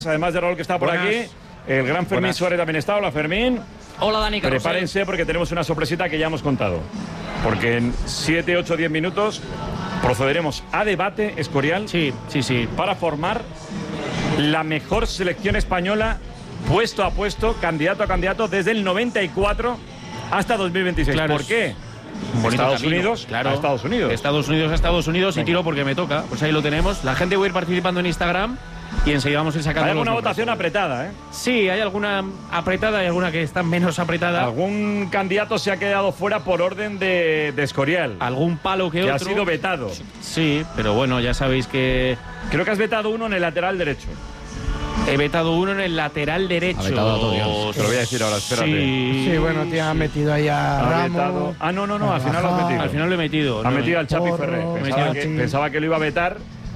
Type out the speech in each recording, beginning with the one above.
Además de Raúl, que está por aquí, el gran Fermín Suárez también está. Hola, Fermín. Hola, Dani. Prepárense porque tenemos una sorpresita que ya hemos contado. Porque en 7, 8, 10 minutos procederemos a debate, Escorial. Sí. Para formar la mejor selección española, puesto a puesto, candidato a candidato, desde el 94 hasta 2026. Claro, ¿Por qué? Estados Unidos, claro. A Estados Unidos. Estados Unidos y tiro porque me toca. Pues ahí lo tenemos. La gente va a ir participando en Instagram y enseguida vamos a ir sacando. Hay alguna los votación apretada, ¿eh? Sí, hay alguna apretada y alguna que está menos apretada. Algún candidato se ha quedado fuera por orden de Escorial. Algún palo que otro. Ha sido vetado. Sí, pero bueno, ya sabéis que... Creo que has vetado uno en el lateral derecho. He vetado uno en el lateral derecho. Ha vetado a todos. Te lo voy a decir ahora, espérate. Sí, bueno, te ha metido ahí a Ramos. No, al final lo has metido. Al final lo he metido. Ha metido al Chapi Ferrer. Pensaba que lo iba a vetar,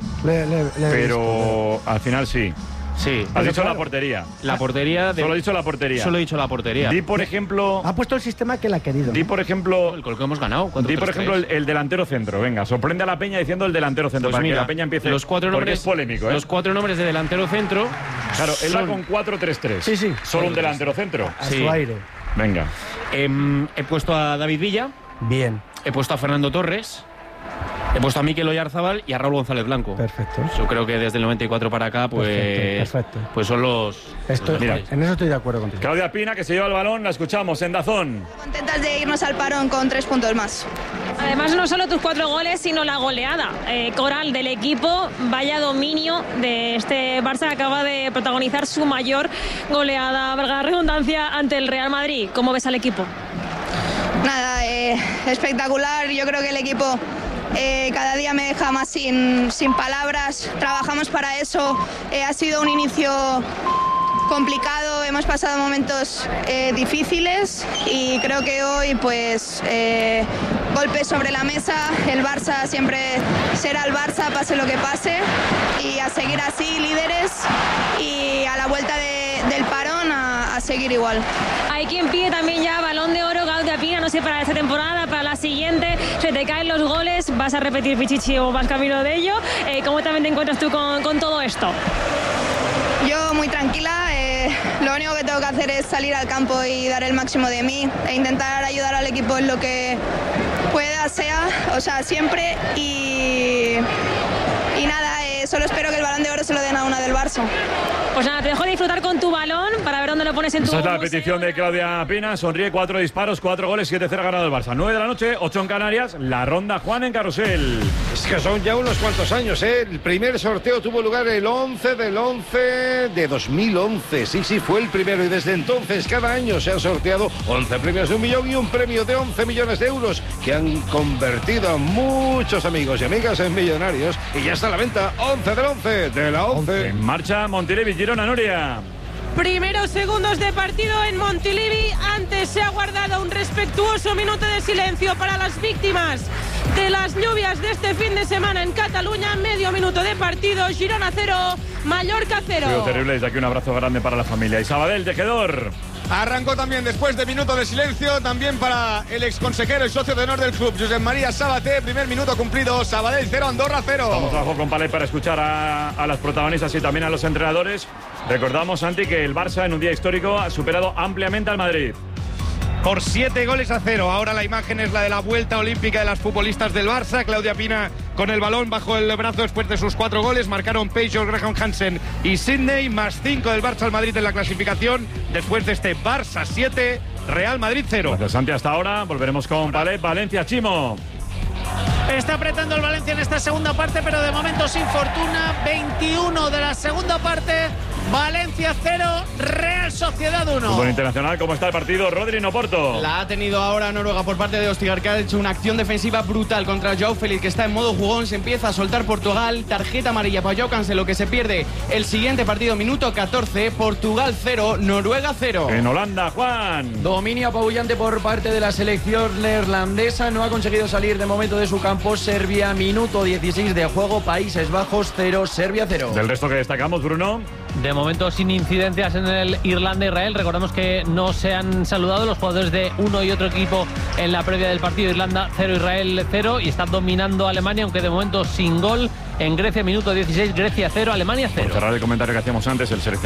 pero al final sí. Sí. Has dicho la portería. La portería. Solo he dicho la portería. Solo he dicho la portería. Di, por ejemplo... Ha puesto el sistema que él ha querido. Di, por ejemplo... El gol que hemos ganado. Di, por ejemplo, el delantero centro. Venga, sorprende a la Peña diciendo el delantero centro. Pues para mira, que la Peña empiece... Los cuatro porque nombres, es polémico, ¿eh? Los cuatro nombres de delantero centro... Claro, él va con 4-3-3. Sí. Solo un delantero centro. A su aire. Venga. He puesto a David Villa. Bien. He puesto a Fernando Torres. He puesto a Mikel Oyarzabal y a Raúl González Blanco. Perfecto. Yo creo que desde el 94 para acá, pues... Perfecto. Pues son los... Mira, en eso estoy de acuerdo contigo. Claudia Pina, que se lleva el balón, la escuchamos en Dazón. Contentas de irnos al parón con 3 puntos más. Además, no solo tus 4 goles, sino la goleada coral del equipo. Vaya dominio de este Barça, que acaba de protagonizar su mayor goleada, valga la redundancia, ante el Real Madrid. ¿Cómo ves al equipo? Nada, espectacular. Yo creo que el equipo cada día me deja más sin palabras. Trabajamos para eso. Ha sido un inicio complicado, hemos pasado momentos difíciles y creo que hoy pues golpes sobre la mesa. El Barça siempre será el Barça, pase lo que pase, y a seguir así, líderes, y a la vuelta del parón a seguir igual. Hay quien pide también ya Balón de Oro, Claudia Pina, no sé, para esta temporada, para la siguiente. Se te caen los goles, vas a repetir Pichichi o vas camino de ello. ¿Cómo también te encuentras tú con todo esto? Yo muy tranquila, lo único que tengo que hacer es salir al campo y dar el máximo de mí e intentar ayudar al equipo en lo que pueda, siempre, y nada, solo espero que el Balón de Oro se lo den a una del Barça. Pues nada, te dejo disfrutar con tu balón para ver dónde lo pones en tu... Esa es la petición de Claudia Pina. Sonríe, 4 disparos, 4 goles, 7-0 ganado el Barça. 9 de la noche, 8 en Canarias. La ronda Juan en Carrusel. Es que son ya unos cuantos años, ¿eh? El primer sorteo tuvo lugar el 11 del 11 de 2011. Sí, fue el primero. Y desde entonces, cada año se han sorteado 11 premios de 1 millón y un premio de 11 millones de euros que han convertido a muchos amigos y amigas en millonarios. Y ya está a la venta 11 del 11 de la 11. En marcha Montilivi, Girona, Nuria. Primeros segundos de partido en Montilivi. Antes se ha guardado un respetuoso minuto de silencio para las víctimas de las lluvias de este fin de semana en Cataluña. Medio minuto de partido. Girona 0, Mallorca 0. Frío terrible, desde aquí un abrazo grande para la familia. Y Sabadell, tejedor. Arrancó también después de minuto de silencio, también para el exconsejero y socio de honor del club, Josep María Sabaté. Primer minuto cumplido, Sabadell 0, Andorra 0. Vamos abajo con Palay para escuchar a las protagonistas y también a los entrenadores. Recordamos, Santi, que el Barça en un día histórico ha superado ampliamente al Madrid. Por 7-0. Ahora la imagen es la de la vuelta olímpica de las futbolistas del Barça. Claudia Pina con el balón bajo el brazo después de sus 4 goles. Marcaron Peixos, Graham Hansen y Sidney, más 5 del Barça al Madrid en la clasificación. Después de este Barça 7, Real Madrid 0. Gracias, Santi, hasta ahora. Volveremos con Palay. Valencia, Chimo. Está apretando el Valencia en esta segunda parte, pero de momento sin fortuna. 21 de la segunda parte. Valencia 0, Real Sociedad 1. Fútbol internacional, ¿cómo está el partido? Rodri Noporto. La ha tenido ahora Noruega por parte de Ostigar, que ha hecho una acción defensiva brutal contra Joao Félix, que está en modo jugón. Se empieza a soltar Portugal. Tarjeta amarilla para Joao Cancelo, que se pierde el siguiente partido, minuto 14. Portugal 0, Noruega 0. En Holanda, Juan. Dominio apabullante por parte de la selección neerlandesa. No ha conseguido salir de momento de su campo. Serbia, minuto 16 de juego. Países Bajos 0, Serbia 0. Del resto que destacamos, Bruno. De momento sin incidencias en el Irlanda-Israel. Recordamos que no se han saludado los jugadores de uno y otro equipo en la previa del partido. Irlanda 0, Israel 0, y está dominando Alemania, aunque de momento sin gol en Grecia, minuto 16, Grecia 0, Alemania 0. Por cerrar el comentario que hacíamos antes, el seleccionador